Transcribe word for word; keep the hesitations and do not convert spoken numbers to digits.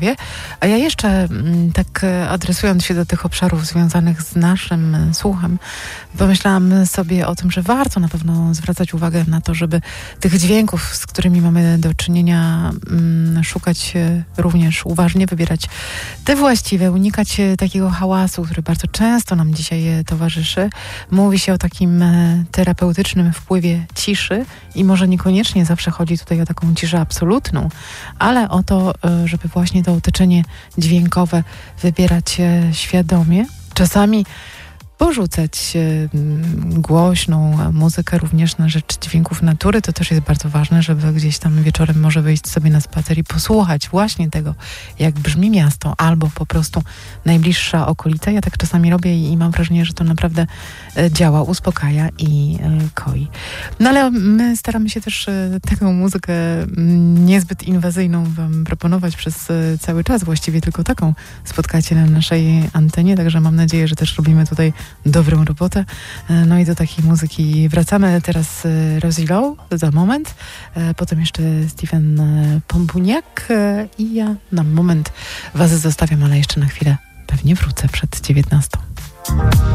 A ja jeszcze tak adresując się do tych obszarów związanych z naszym słuchem, pomyślałam sobie o tym, że warto na pewno zwracać uwagę na to, żeby tych dźwięków, z którymi mamy do czynienia, szukać również uważnie, wybierać te właściwe, unikać takiego hałasu, który bardzo często nam dzisiaj towarzyszy. Mówi się o takim terapeutycznym wpływie ciszy i może niekoniecznie zawsze chodzi tutaj o taką ciszę absolutną, ale o to, żeby właśnie to otoczenie dźwiękowe wybierać świadomie. Czasami porzucać głośną muzykę również na rzecz dźwięków natury. To też jest bardzo ważne, żeby gdzieś tam wieczorem może wyjść sobie na spacer i posłuchać właśnie tego, jak brzmi miasto, albo po prostu najbliższa okolica. Ja tak czasami robię i mam wrażenie, że to naprawdę działa, uspokaja i koi. No ale my staramy się też taką muzykę niezbyt inwazyjną wam proponować przez cały czas. Właściwie tylko taką spotkacie na naszej antenie, także mam nadzieję, że też robimy tutaj dobrą robotę. No i do takiej muzyki wracamy. Teraz Rosie Lowe za moment, potem jeszcze Stephen Pompuniak i ja na moment was zostawiam, ale jeszcze na chwilę pewnie wrócę przed dziewiętnastą.